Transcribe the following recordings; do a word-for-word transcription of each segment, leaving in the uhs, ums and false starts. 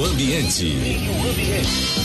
Ambiente. Meio Ambiente.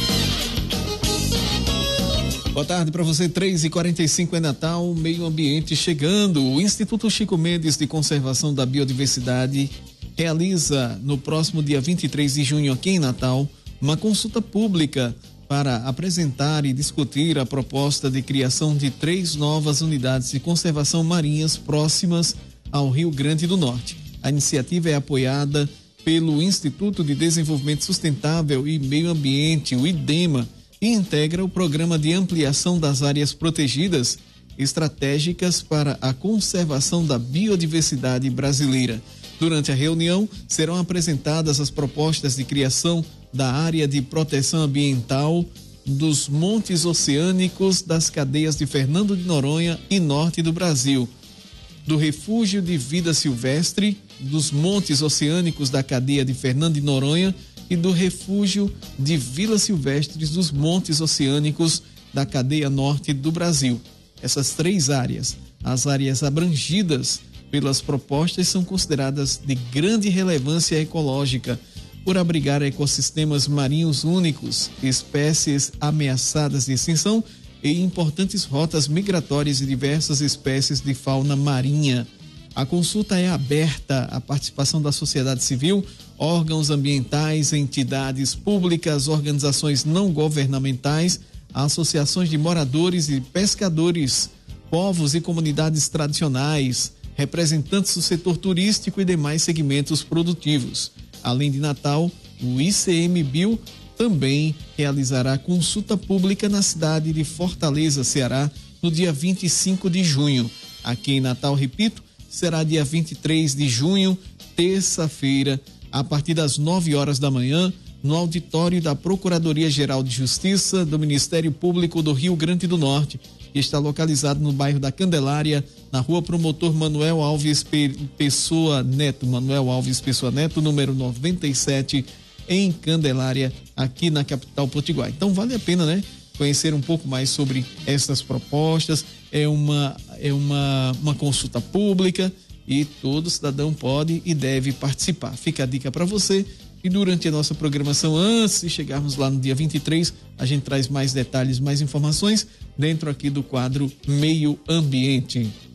Boa tarde para você, três e quarenta e cinco é Natal, Meio Ambiente chegando. O Instituto Chico Mendes de Conservação da Biodiversidade realiza no próximo dia vinte e três de junho aqui em Natal uma consulta pública para apresentar e discutir a proposta de criação de três novas unidades de conservação marinhas próximas ao Rio Grande do Norte. A iniciativa é apoiada pelo Instituto de Desenvolvimento Sustentável e Meio Ambiente, o IDEMA, e integra o Programa de Ampliação das Áreas Protegidas Estratégicas para a Conservação da Biodiversidade Brasileira. Durante a reunião, serão apresentadas as propostas de criação da Área de Proteção Ambiental dos Montes Oceânicos das cadeias de Fernando de Noronha e Norte do Brasil, do Refúgio de Vida Silvestre dos Montes Oceânicos da cadeia de Fernando de Noronha e do Refúgio de Vilas Silvestres dos Montes Oceânicos da cadeia norte do Brasil. Essas três áreas, as áreas abrangidas pelas propostas, são consideradas de grande relevância ecológica por abrigar ecossistemas marinhos únicos, espécies ameaçadas de extinção e importantes rotas migratórias de diversas espécies de fauna marinha. A consulta é aberta à participação da sociedade civil, órgãos ambientais, entidades públicas, organizações não governamentais, associações de moradores e pescadores, povos e comunidades tradicionais, representantes do setor turístico e demais segmentos produtivos. Além de Natal, o ICMBio também realizará consulta pública na cidade de Fortaleza, Ceará, no dia vinte e cinco de junho. Aqui em Natal, repito, será dia vinte e três de junho, terça-feira, a partir das nove horas da manhã, no auditório da Procuradoria-Geral de Justiça do Ministério Público do Rio Grande do Norte, que está localizado no bairro da Candelária, na rua Promotor Manuel Alves Pessoa Neto, Manuel Alves Pessoa Neto, número noventa e sete, em Candelária, aqui na capital potiguar. Então vale a pena, né, conhecer um pouco mais sobre essas propostas. É uma, é uma, uma consulta pública e todo cidadão pode e deve participar. Fica a dica para você. E durante a nossa programação, antes de chegarmos lá no dia vinte e três, a gente traz mais detalhes, mais informações dentro aqui do quadro Meio Ambiente.